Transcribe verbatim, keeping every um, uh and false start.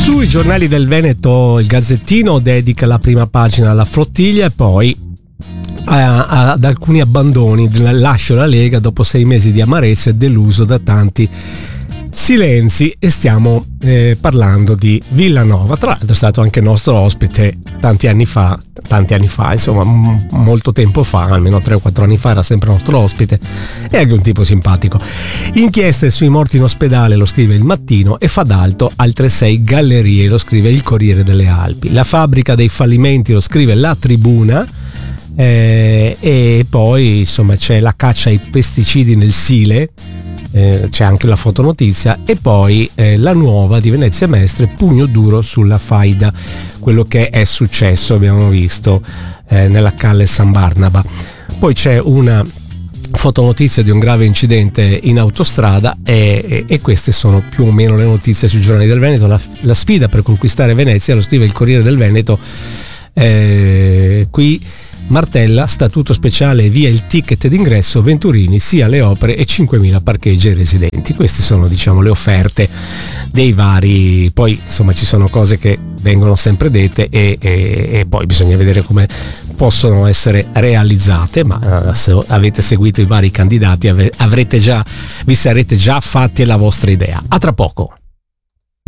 Sui giornali del Veneto il Gazzettino dedica la prima pagina alla flottiglia e poi a, a, ad alcuni abbandoni. Lascio la Lega dopo sei mesi di amarezza e deluso da tanti silenzi, e stiamo eh, parlando di Villanova. Tra l'altro è stato anche nostro ospite tanti anni fa, tanti anni fa, insomma m- molto tempo fa, almeno tre o quattro anni fa era sempre nostro ospite, è anche un tipo simpatico. Inchieste sui morti in ospedale, lo scrive Il Mattino, e Fadalto altre sei gallerie, lo scrive Il Corriere delle Alpi. La fabbrica dei fallimenti, lo scrive La Tribuna. Eh, e poi insomma c'è la caccia ai pesticidi nel Sile, eh, c'è anche la fotonotizia, e poi eh, la Nuova di Venezia Mestre, pugno duro sulla faida, quello che è successo, abbiamo visto eh, nella Calle San Barnaba. Poi c'è una fotonotizia di un grave incidente in autostrada e, e, e queste sono più o meno le notizie sui giornali del Veneto. La, la sfida per conquistare Venezia, lo scrive Il Corriere del Veneto, eh, qui martella, statuto speciale, via il ticket d'ingresso, Venturini, sia le opere e cinquemila parcheggi ai residenti. Queste sono, diciamo, le offerte dei vari, poi insomma ci sono cose che vengono sempre dette e, e, e poi bisogna vedere come possono essere realizzate, ma uh, se avete seguito i vari candidati avrete già, vi sarete già fatti la vostra idea. A tra poco.